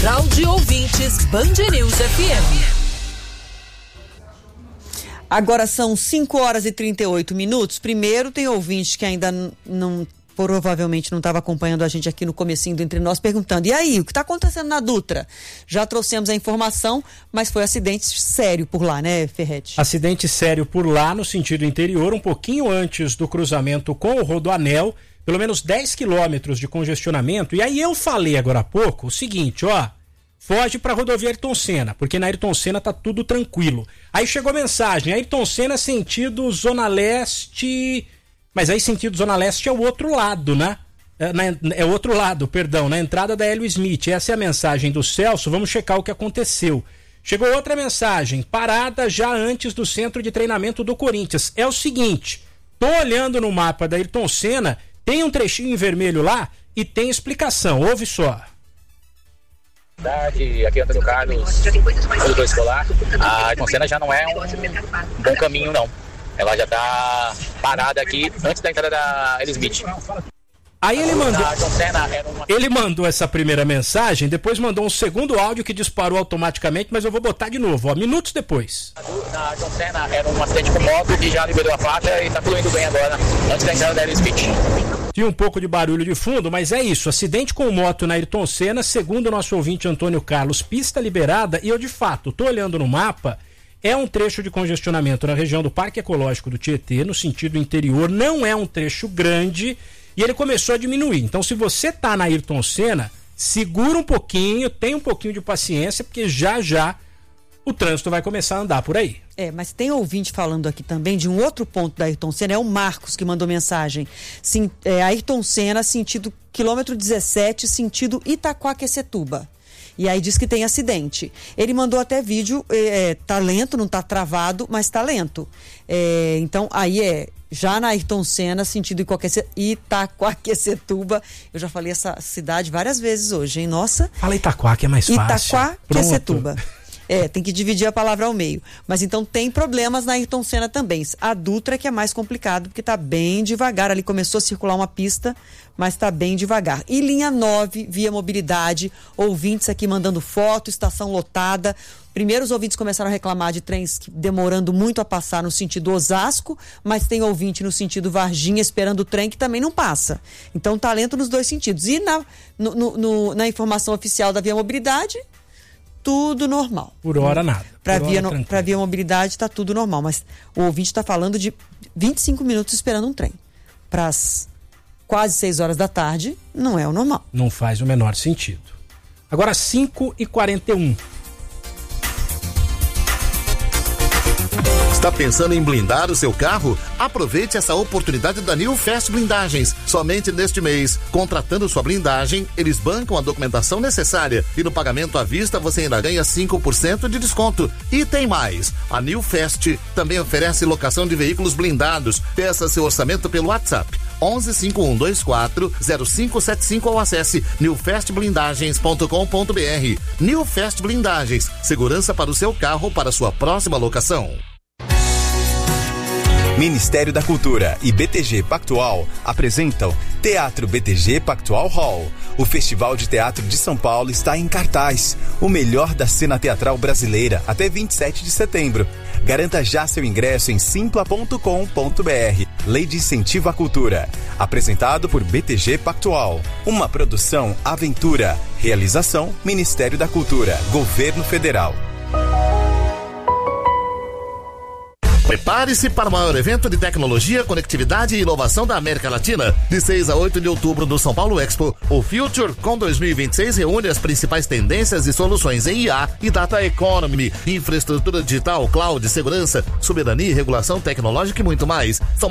Central de Ouvintes Band News FM. Agora são 5h38. Primeiro, tem ouvinte que ainda provavelmente não estava acompanhando a gente aqui no comecinho do Entre Nós, perguntando: e aí, o que está acontecendo na Dutra? Já trouxemos a informação, mas foi acidente sério por lá, né, Ferretti? Acidente sério por lá, no sentido interior, um pouquinho antes do cruzamento com o Rodoanel, pelo menos 10 quilômetros de congestionamento. E aí eu falei agora há pouco o seguinte, foge para a rodovia Ayrton Senna, porque na Ayrton Senna tá tudo tranquilo. Aí chegou a mensagem: Ayrton Senna sentido Zona Leste, mas aí sentido Zona Leste é o outro lado, né? É o outro lado, perdão, na entrada da Hélio Smith. Essa é a mensagem do Celso, vamos checar o que aconteceu. Chegou outra mensagem: parada já antes do centro de treinamento do Corinthians. É o seguinte, tô olhando no mapa da Ayrton Senna, tem um trechinho em vermelho lá e tem explicação, ouve só. Aqui é Antônio Carlos, produtor escolar. A Ayrton Senna já não é um bom caminho, não. Ela já está parada aqui antes da entrada da Hélio Smith. Aí ele mandou essa primeira mensagem, depois mandou um segundo áudio que disparou automaticamente, mas eu vou botar de novo, minutos depois. Na Ayrton Senna era um acidente com moto que já liberou a faixa e está fluindo bem agora, antes da entrada da Hélio Smith. Tinha um pouco de barulho de fundo, mas é isso, acidente com moto na Ayrton Senna, segundo o nosso ouvinte Antônio Carlos, pista liberada, e eu de fato tô olhando no mapa, é um trecho de congestionamento na região do Parque Ecológico do Tietê, no sentido interior, não é um trecho grande, e ele começou a diminuir. Então, se você tá na Ayrton Senna, segura um pouquinho, tem um pouquinho de paciência, porque já o trânsito vai começar a andar por aí. Mas tem ouvinte falando aqui também de um outro ponto da Ayrton Senna, é o Marcos que mandou mensagem. Ayrton Senna, sentido quilômetro 17, sentido Itaquaquecetuba. E aí diz que tem acidente. Ele mandou até vídeo, tá lento, não tá travado, mas tá lento. Então, aí já na Ayrton Senna, sentido Itaquaquecetuba. Eu já falei essa cidade várias vezes hoje, hein? Nossa. Fala Itaquá, que é mais fácil. Itaquaquecetuba. Tem que dividir a palavra ao meio. Mas então tem problemas na Ayrton Senna também. A Dutra que é mais complicado, porque tá bem devagar. Ali começou a circular uma pista, mas tá bem devagar. E linha 9, Via Mobilidade, ouvintes aqui mandando foto, estação lotada. Primeiro os ouvintes começaram a reclamar de trens demorando muito a passar no sentido Osasco, mas tem ouvinte no sentido Varginha esperando o trem que também não passa. Então tá lento nos dois sentidos. E na informação oficial da Via Mobilidade, tudo normal. Por hora nada. Para Via Mobilidade está tudo normal, mas o ouvinte está falando de 25 minutos esperando um trem. Para as quase 6 horas da tarde, não é o normal. Não faz o menor sentido. Agora 5h41. Está pensando em blindar o seu carro? Aproveite essa oportunidade da New Fast Blindagens. Somente neste mês, contratando sua blindagem, eles bancam a documentação necessária e no pagamento à vista você ainda ganha 5% de desconto. E tem mais, a New Fast também oferece locação de veículos blindados. Peça seu orçamento pelo WhatsApp 11 5124 0575 ou acesse newfastblindagens.com.br. New Fast Blindagens, segurança para o seu carro para sua próxima locação. Ministério da Cultura e BTG Pactual apresentam Teatro BTG Pactual Hall. O Festival de Teatro de São Paulo está em cartaz. O melhor da cena teatral brasileira até 27 de setembro. Garanta já seu ingresso em simpla.com.br. Lei de Incentivo à Cultura. Apresentado por BTG Pactual. Uma produção Aventura. Realização Ministério da Cultura. Governo Federal. Prepare-se para o maior evento de tecnologia, conectividade e inovação da América Latina. De 6 a 8 de outubro no São Paulo Expo, o FutureCon 2026 reúne as principais tendências e soluções em IA e Data Economy, infraestrutura digital, cloud, segurança, soberania e regulação tecnológica e muito mais. São